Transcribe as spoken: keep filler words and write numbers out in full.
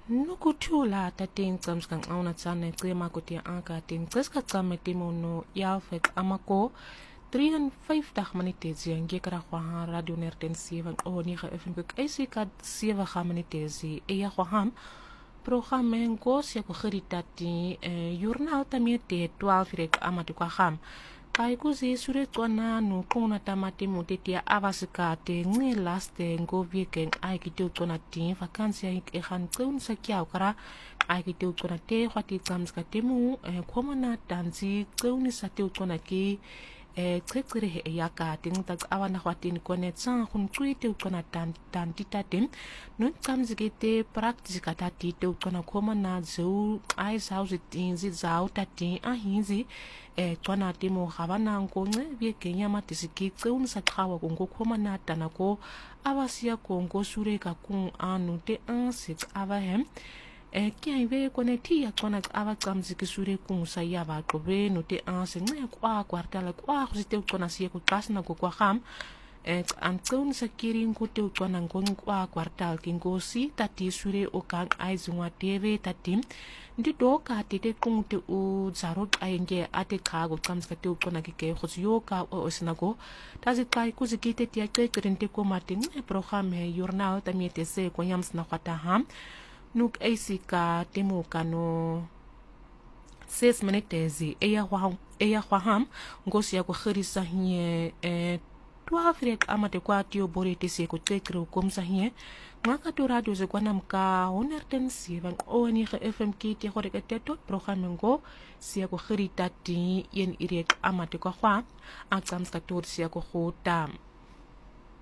Nukuthula tating tsams kang auna tsane tsema kutia anka tin tseska tsame timono yalfek amako drieënvyftig minute ziange kara kwa radio nertensie van o nege fm kuk esi kat sewe ga minute zi eya kwa programma ngos ya ko geritati eh journal tamete twaalf rek amati kwa ham kai kuzi sure tswana no kona tamati motetia avasikate ngi laste ngo weekend ai kitu tsona tin vakansie ik egan tsun sakya kara ai kitu tsona te khwati tsamska temu khomana tanzi tsuni sate tsona ki e tsekere he yaka ting tak awana khwatin konetsa khun tsuite tsona tan tan titatin no tsamzigete practice kata tite tsona khomana zo ai sauzi tinzi zau tati ahinzi e tsona temo gabana nkonce bie kenya matisiki tseun sa tsawa kongo khomana tanako abasia kongo sure ka kung anu te un six avahem e kia iwe kone tia tsona ava tsamziki sure kung sa ya ba kobe no te un se nge kwa kwartala kwa khusite tsona sie ko kasna ko kwa kham e antun sa kirin ko te tsona ngong kwa kwartal kingo si tati sure o kang aizungwa tv tatim ndi do ka te te kung te u zaro ayenge ate kago tsamzika te tsona kike khosyo ka o osinago tazi kai kuzikite tia ke krente ko martin e programme journal tamiete se ko yamsna khata ham nuk eisika temo kano six minutes eya wa eya wa ham ngosi ya ko khirisa hie e twaalf rek amate kwa tio borete se ko tekro komsa hie ngaka to radio ze kwana mka honertensi van oni ge fm kiti gore ke teto programme ngo sia ko khirita ti yen irek amate kwa kwa a tsamska to sia ko khota